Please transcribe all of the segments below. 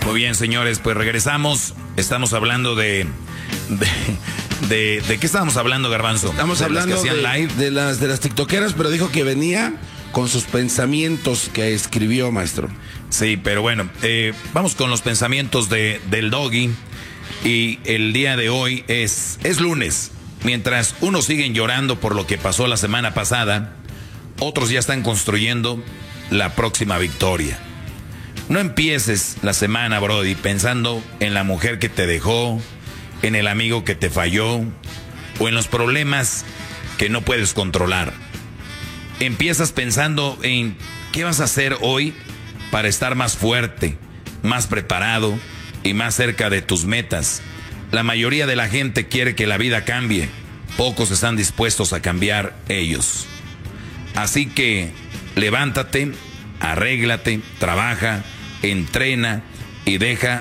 Muy bien, señores, pues regresamos. Estamos hablando ¿de qué estábamos hablando, Garbanzo? Estamos hablando de las tiktokeras, pero dijo que venía con sus pensamientos que escribió, maestro. Sí, pero bueno, vamos con los pensamientos del Doggy. Y el día de hoy es lunes. Mientras unos siguen llorando por lo que pasó la semana pasada, otros ya están construyendo la próxima victoria. No empieces la semana, Brody, pensando en la mujer que te dejó, en el amigo que te falló o en los problemas que no puedes controlar. Empiezas pensando en qué vas a hacer hoy para estar más fuerte, más preparado y más cerca de tus metas. La mayoría de la gente quiere que la vida cambie. Pocos están dispuestos a cambiar ellos. Así que levántate, arréglate, trabaja, entrena y deja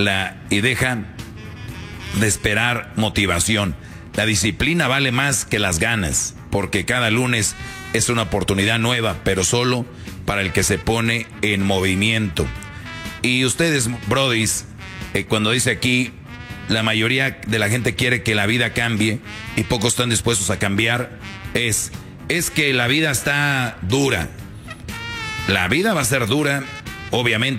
de esperar motivación. La disciplina vale más que las ganas, porque cada lunes es una oportunidad nueva, pero solo para el que se pone en movimiento. Y ustedes, brodis, cuando dice aquí, la mayoría de la gente quiere que la vida cambie y pocos están dispuestos a cambiar, es que la vida está dura. La vida va a ser dura, obviamente.